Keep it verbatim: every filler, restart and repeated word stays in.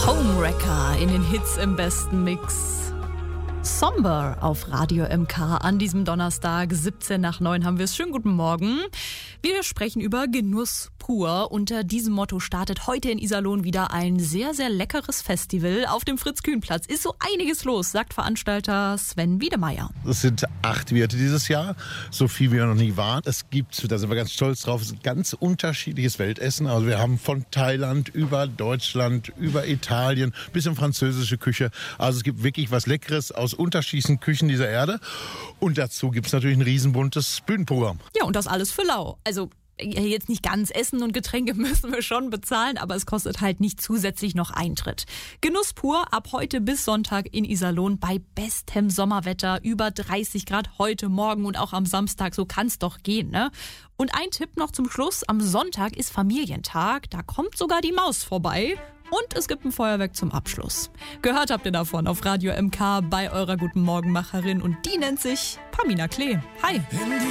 Homewrecker in den Hits im besten Mix. Somber auf Radio M K an diesem Donnerstag, siebzehn nach neun haben wir es. Schönen guten Morgen. Wir sprechen über Genuss pur. Unter diesem Motto startet heute in Iserlohn wieder ein sehr, sehr leckeres Festival. Auf dem Fritz-Kühn-Platz ist so einiges los, sagt Veranstalter Sven Wiedemeyer. Es sind acht Wirte dieses Jahr, so viel wie wir noch nie waren. Es gibt, da sind wir ganz stolz drauf, es ist ein ganz unterschiedliches Weltessen. Also wir haben von Thailand über Deutschland, über Italien bis in französische Küche. Also es gibt wirklich was Leckeres aus unterschiedlichen Küchen dieser Erde. Und dazu gibt es natürlich ein riesenbuntes Bühnenprogramm. Ja, und das alles für lau. Also jetzt nicht ganz Essen und Getränke müssen wir schon bezahlen, aber es kostet halt nicht zusätzlich noch Eintritt. Genuss pur ab heute bis Sonntag in Iserlohn bei bestem Sommerwetter, über dreißig Grad heute, morgen und auch am Samstag, so kann's doch gehen, ne? Und ein Tipp noch zum Schluss, am Sonntag ist Familientag, da kommt sogar die Maus vorbei. Und es gibt ein Feuerwerk zum Abschluss. Gehört habt ihr davon auf Radio M K bei eurer Guten Morgenmacherin und die nennt sich Pamina Klee. Hi!